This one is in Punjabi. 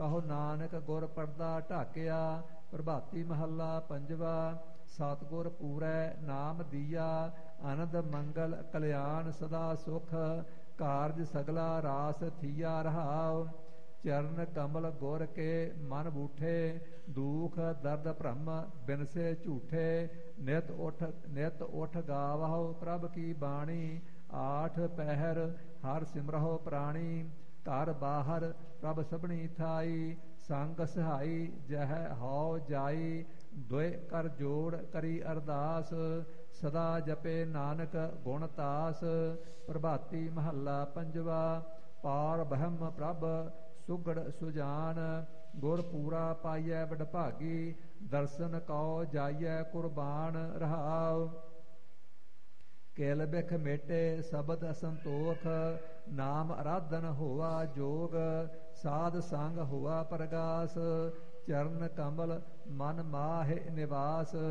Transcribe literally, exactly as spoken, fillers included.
ਕਹੋ ਨਾਨਕ ਗੁਰ ਪਰਦਾ ਢਾਕਿਆ। ਪ੍ਰਭਾਤੀ ਮਹੱਲਾ ਪੰਜਵਾ। ਸਤਿਗੁਰ ਪੂਰੈ ਨਾਮ ਦੀਆ, ਆਨੰਦ ਮੰਗਲ ਕਲਿਆਣ ਸਦਾ ਸੁਖ। ਕਾਰਜ ਸਗਲਾ ਰਾਸ ਥੀਆ ਰਹਾਉ, ਚਰਨ ਕਮਲ ਗੁਰ ਕੇ ਮਨ ਬੂਠੇ। ਦੁਖ ਦਰਦ ਭ੍ਰਮ ਬਿਨਸੇ ਝੂਠੇ, ਨਿਤ ਉਠ ਨਿਤ ਉਠ ਗਾਵਹੁ ਪ੍ਰਭ ਕੀ ਬਾਣੀ। ਆਠ ਪਹਿਰ ਹਰ ਸਿਮਰਹੁ ਪ੍ਰਾਣੀ, ਘਰ ਬਾਹਰ ਪ੍ਰਭ ਸਭਨੀ ਥਾਈ। ਸੰਗ ਸਹਾਈ ਜਹ ਹਉ ਜਾਈ, ਦੁਇ ਕਰ ਜੋੜ ਕਰੀ ਅਰਦਾਸ। ਸਦਾ ਜਪੇ ਨਾਨਕ ਗੁਣ ਤਾਸ। ਪ੍ਰਭਾਤੀ ਮਹੱਲਾ ਪੰਜਵਾ। ਪਾਰ ਬ੍ਰਹਮ ਪ੍ਰਭ ਸੁਗੜ ਸੁਜਾਨ, ਗੁਰ ਪੂਰਾ ਪਾਈਐ ਵਡਭਾਗੀ। ਦਰਸ਼ਨ ਕਉ ਜਾਈਐ ਕੁਰਬਾਨ ਰਹਾਉ, ਕਿਲ ਬਿਖ ਮੇਟੇ ਸਬਦ ਸੰਤੋਖ। ਨਾਮ ਅਰਾਧਨ ਹੋਆ ਜੋਗ, ਸਾਧ ਸੰਗ ਹੋਆ ਪ੍ਰਗਾਸ। ਚਰਨ ਕਮਲ ਮਨ ਮਾਹਿ ਨਿਵਾਸ,